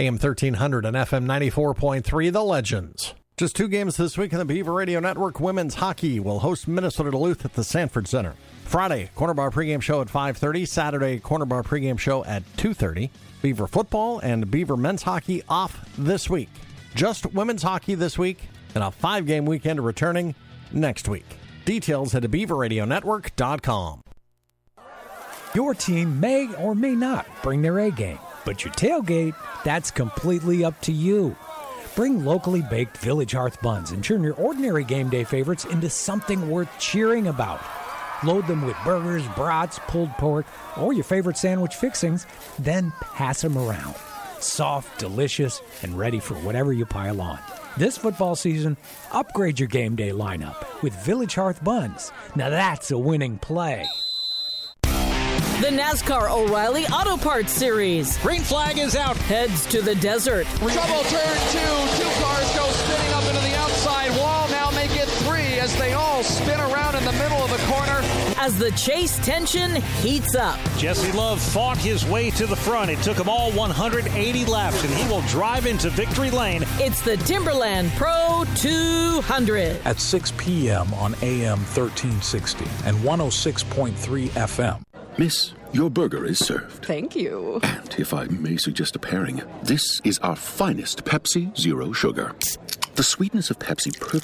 AM 1300 and FM 94.3, The Legends. Just 2 games this week in the Beaver Radio Network. Women's hockey will host Minnesota Duluth at the Sanford Center. Friday, Corner Bar pregame show at 5:30. Saturday, Corner Bar pregame show at 2:30. Beaver football and Beaver men's hockey off this week. Just women's hockey this week and a 5-game weekend returning next week. Details at BeaverRadioNetwork.com. Your team may or may not bring their A game, but your tailgate, that's completely up to you. Bring locally baked Village Hearth buns and turn your ordinary game day favorites into something worth cheering about. Load them with burgers, brats, pulled pork, or your favorite sandwich fixings, then pass them around. Soft, delicious, and ready for whatever you pile on. This football season, upgrade your game day lineup with Village Hearth buns. Now that's a winning play. The NASCAR O'Reilly Auto Parts Series. Green flag is out. Heads to the desert. Trouble turn 2. 2 cars go spinning up into the outside wall. Now make it 3 as they all spin around in the middle of the corner. As the chase tension heats up. Jesse Love fought his way to the front. It took him all 180 laps, and he will drive into victory lane. It's the Timberland Pro 200. At 6 p.m. on AM 1360 and 106.3 FM. Miss, your burger is served. Thank you. And if I may suggest a pairing, this is our finest Pepsi Zero Sugar. The sweetness of Pepsi